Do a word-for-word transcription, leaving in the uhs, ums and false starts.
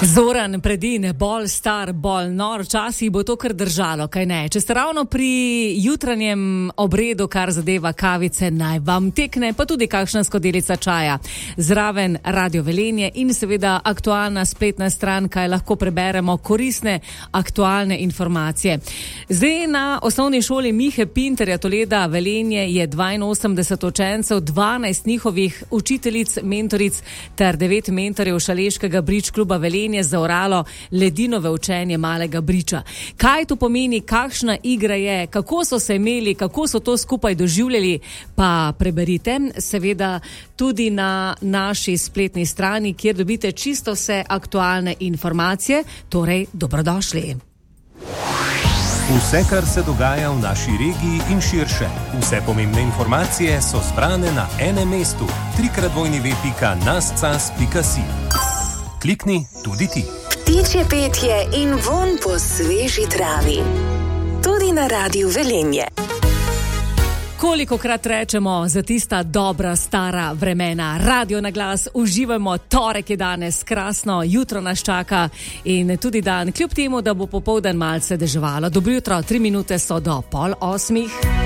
Zoran Predin, bolj star, bolj nor, včasih bo to kar držalo, kaj ne? Če ste ravno pri jutranjem obredu, kar zadeva kavice, naj vam tekne, pa tudi kakšna skodelica čaja. Zraven Radio Velenje in seveda aktualna spletna stran, kaj lahko preberemo koristne, aktualne informacije. Zdaj na osnovni šoli Mihe Pinterja Toleda Velenje je dvainosemdeset učencev, dvanajst njihovih učiteljic, mentoric ter devet mentorjev Šaleškega bridge kluba Velenje zaoralo ledinove učenje malega briča. Kaj to pomeni, kakšna igra je, kako so se imeli, kako so to skupaj doživljali, pa preberite seveda tudi na naši spletni strani, kjer dobite čisto vse aktualne informacije. Torej, dobrodošli. Vse, kar se dogaja v naši regiji in širše. Vse pomembne informacije so zbrane na enem mestu. trikrat dvojni ve pika nascas pika si. Klikni tudi ti. Ptičje petje in vonj po sveži travi. Tudi na Radiu Velenje. Kolikokrat rečemo za tista dobra stara vremena. Radio na glas, uživamo, torek je danes, krasno, jutro nas čaka in tudi dan, kljub temu, da bo popoldan malce deževalo. Dobro jutro, tri minute so do pol osmih.